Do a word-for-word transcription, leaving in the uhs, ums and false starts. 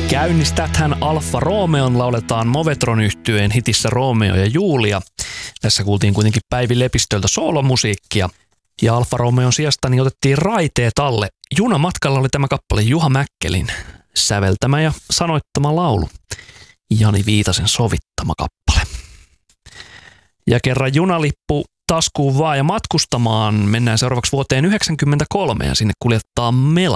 Käynnistäthän Alfa Romeon lauletaan Movetron yhtyeen hitissä Romeo ja Julia. Tässä kuultiin kuitenkin Päivi Lepistöltä soolomusiikkia. Ja Alfa Romeon sijasta niin otettiin raiteet alle. Junamatkalla oli tämä kappale Juha Mäkkelin säveltämä ja sanoittama laulu. Jani Viitasen sovittama kappale. Ja kerran junalippu taskuun vaan ja matkustamaan. Mennään seuraavaksi vuoteen yhdeksänkymmentäkolme ja sinne kuljettaa Mela.